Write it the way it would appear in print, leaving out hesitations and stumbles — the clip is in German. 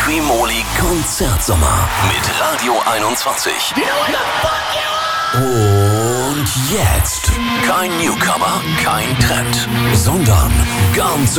Streamoli Konzertsommer mit Radio 21. Und jetzt kein Newcomer, kein Trend, sondern ganz